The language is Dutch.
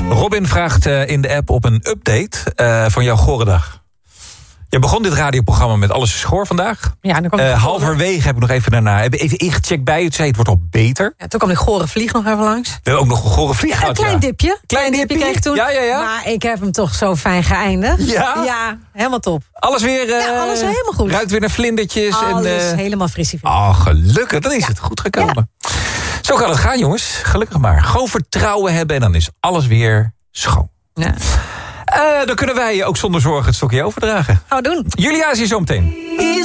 Robin vraagt in de app op een update van jouw Gorendag. Je begon dit radioprogramma met Alles is Goor vandaag. Ja, dan kwam halverwege heb ik nog even daarna even ingecheckt bij je. Toen zei het wordt al beter. Ja, toen kwam die gore vlieg nog even langs. We hebben ook nog een gore vlieg gehad. Een klein dipje. Klein dipje kreeg ik toen. Ja. Maar ik heb hem toch zo fijn geëindigd. Ja? Ja, helemaal top. Alles weer... alles helemaal goed. Ruikt weer naar vlindertjes. Alles helemaal frissie. Gelukkig. Dan is het goed gekomen. Ja. Zo kan het gaan, jongens. Gelukkig maar. Gewoon vertrouwen hebben en dan is alles weer schoon. Ja. Dan kunnen wij ook zonder zorgen het stokje overdragen. Gaan we doen. Julia is hier zo meteen.